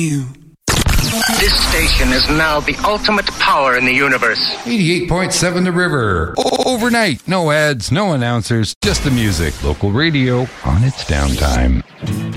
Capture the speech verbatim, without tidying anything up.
You. This station is now the ultimate power in the universe. eighty-eight point seven The River. O- overnight. No ads, no announcers, just the music. Local radio on its downtime.